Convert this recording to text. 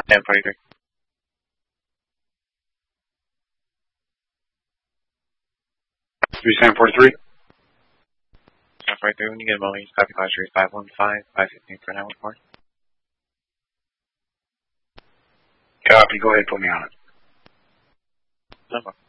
10 43. 3743. 1043, when you get a moment, just copy class 515, 515 for an hour report. Copy, go ahead, put me on it. No problem.